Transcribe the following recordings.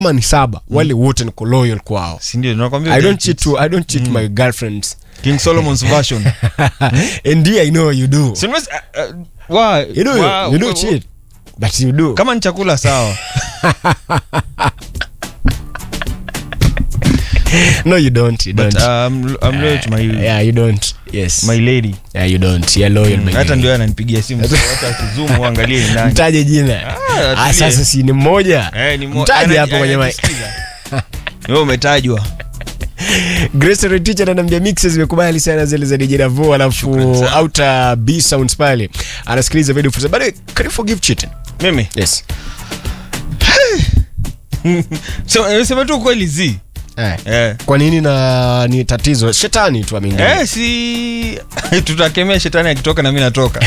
kama ni 7 wale wote niko loyal kwao. Si ndio nakwambia I don't cheat my girlfriends. King Solomon's version. And I know you do. So why you do cheat. But you do. Kama ni chakula sawa. No, you don't. But I'm loyal to my you don't. Yes. My lady. Yeah, you don't. You're loyal. Hata ndio ananipigia simu hata kizumu angalie ni nani. Mtaje jina. Sasa si ni mmoja. Ni mmoja. Mtaje hapo kwenye mic. Wewe umetajwa. Grace Red Teacher ananiambia mixes zimekubali sana zile za DJ Davo, alafu outer B sounds pale. Anasikiliza video full. But can you forgive cheating? Mimi? Yes. So sema tu kweli zi. Kwa nini na ni tatizo? Shetani tu ameingia. Si tutakemea shetani akitoka na mimi natoka.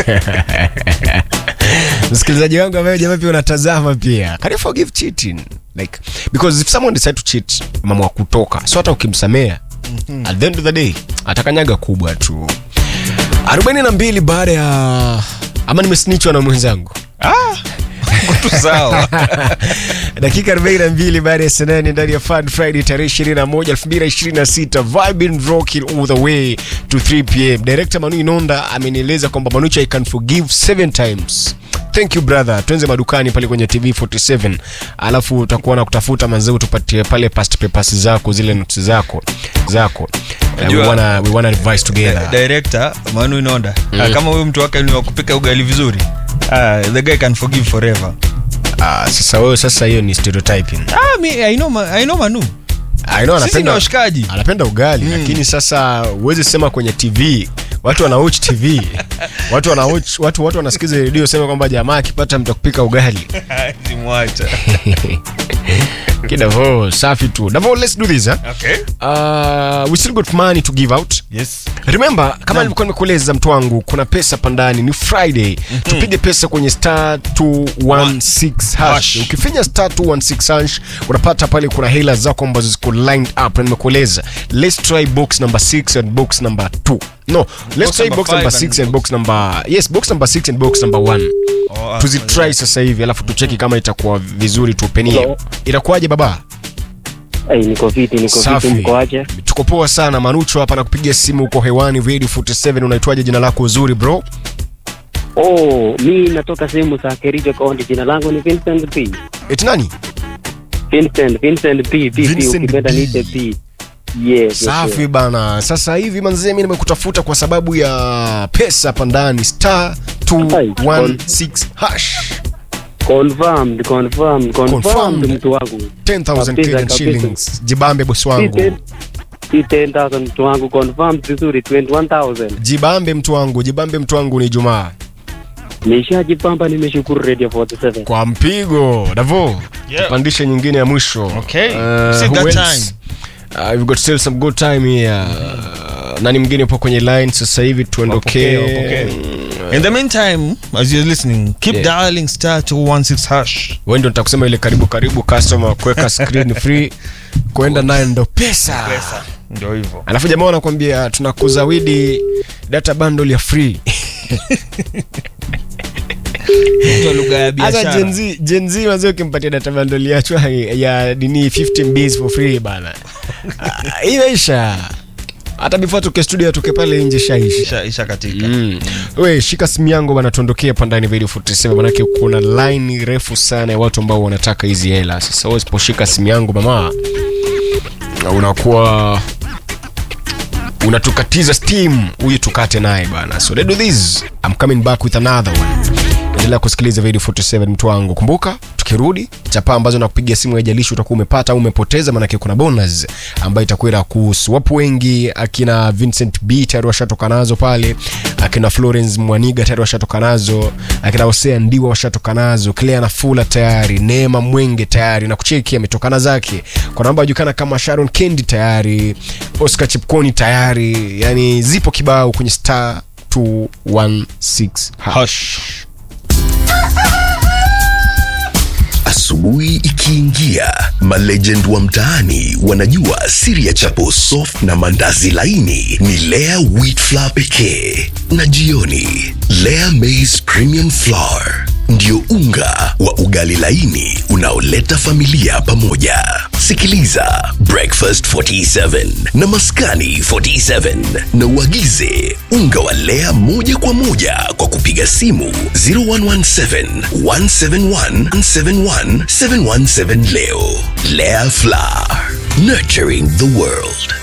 Msikilizaji wangu ambaye jamaa pia unatazama pia. Can you forgive cheating? Like because if someone decide to cheat, mama kutoka. So hata ukimsamea at the end of the day atakanyaga kubwa tu. 42 baada ya ama nimesnitchwa na mwenzangu. Kutu sawa. Dakika 42 baada ya saa 8 ndani ya Fun Friday tarehe 21 2026, vibing rocking all the way to 3 pm. Director Manu Inonda amenieleza kwamba Manucha I can forgive 7 times. Thank you brother. Tuanze madukani pale kwenye TV 47. Alafu utakuwa na kutafuta manzao tupatie pale past papers zako, zile notes zako. We wanna advise together. Director Manu Inonda. Kama huyo mtu wake ni wa kupika ugali vizuri. The guy can forgive forever. Sasa hiyo ni stereotyping. I know Manu. I know anapenda ugali, lakini sasa uweze sema kwenye TV, watu wanawatch TV. watu wanasikiza radio sema kwamba jamaa akipata mtu kupika ugali. Simwacha. Kidavo safi tu. Davo, let's do this, Okay. We still got money to give out. Yes. Remember, kama nilikuwa nimekueleza mtu wangu, kuna pesa pandani, ni Friday. Tupige pesa kwenye star 216 hash. Ukifinya star 216 hash, unapata pale kuna hela zako ambazo ziko lined up. Na nimekueleza, let's try box number 6 and box number 2. No, let's try box number 6 and box number... Yes, box number 6 and box number 1. Tuzitry sasa hivi, alafu tucheki kama itakuwa vizuri tupenie. Itakuwaje baba? Niko fiti mkoaje? Tuko poa sana. Manucho hapa nakupigia simu, uko hewani Radio 47. Unaitwaje, jina lako uzuri bro? Mimi natoka sehemu za Kericho County. Jina langu ni Vincent P. Eti nani? Vincent P. Ukipenda niite P. Yes. Safi bana. Sasa hivi manzee, mimi nimekutafuta kwa sababu ya pesa pandani star 216 hash. Confirmed mtu wangu. 10,000 Kenyan shillings. Jibambe boss wangu. 10,000 mtu wangu confirmed vizuri 21,000. Jibambe mtu wangu ni Jumaa. Nishajipamba, nimeshukuru Radio 47. Kwa mpigo. Davo. Pandisha nyingine ya mwisho. Okay. See that time. We've got still some good time here. Nani mwingine upo kwenye line sasa hivi, tuondoke. Okay. In the meantime, as you're listening, keep dialing star 216 hash. Wewe ndio nitakusema ile karibu customer kuweka screen free kwenda nayo ndo pesa. Ndio hivyo. Alafu jamaa wanakuambia tunakuzawidi data bundle ya free. Ndio lugha ya biashara. Hata Gen Z wazee ukimpatia data bundle ya dini 15 days for free bana. Inaisha. Hata before tuke studio tuke pale nje isha katika. Wewe shika simu yangu bana, tuondoke pandani Radio 47 bana, kuna line refu sana ya watu ambao wanataka hizi hela. Sasa wewe usiposhika simu yangu mama, unakuwa unatukatiza steam, huyu tukate naye bana. So let's do this. I'm coming back with another one. Endelea kusikiliza Radio 47 mtu wangu. Kumbuka tukirudi chapa ambazo nakupigia simu haijalishi utakuwa umepata au umepoteza, maana kuna bonus ambayo itakwenda kuhusu wapo wengi. Akina Vincent B tayari washatoka nazo pale, akina Florence Mwaniga tayari washatoka nazo, akina Hosea Ndiwa washatoka nazo, Claire na Fula tayari, Neema Mwenge tayari na kucheki ametokana zake. Kwa namba jukana kama Sharon Kendi tayari, Oscar Chipkoni tayari, yani zipo kibao kwenye star 216 hash. Asubuhi ikiingia, malegend wa mtaani wanajua siri ya chapo soft na mandazi laini ni Lea wheat flour pekee, na jioni Lea maize premium flour ndio unga wa ugali laini unaoleta familia pamoja. Sikiliza Breakfast 47 na Maskani 47 na uagize unga wa Lea moja kwa moja kwa kupiga simu 0117 171 717 leo. Lea Flour, nurturing the world.